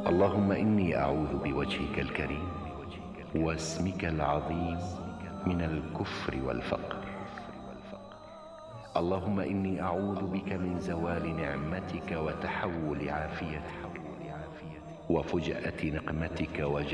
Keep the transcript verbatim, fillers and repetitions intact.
اللهم إني أعوذ بوجهك الكريم واسمك العظيم من الكفر والفقر. اللهم إني أعوذ بك من زوال نعمتك وتحول عافيتك وفجأة نقمتك